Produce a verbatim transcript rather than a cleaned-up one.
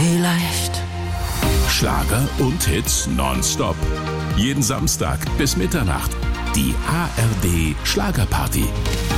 Vielleicht. Schlager und Hits nonstop. Jeden Samstag bis Mitternacht. Die A R D Schlagerparty.